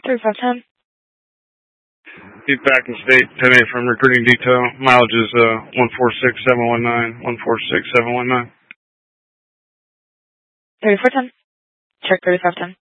3510. Feedback in state, 10A from recruiting detail. Mileage is 146719, 146719. 3410. Check 3510.